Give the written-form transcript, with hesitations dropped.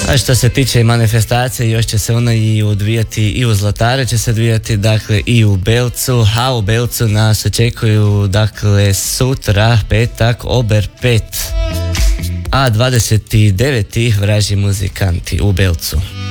A što se tiče manifestacije, još će se ona i odvijati i u Zlatare će se odvijati, dakle i u Belcu, a u Belcu nas očekuju dakle sutra, petak, Ober 5, a 29. Vražji muzikanti u Belcu.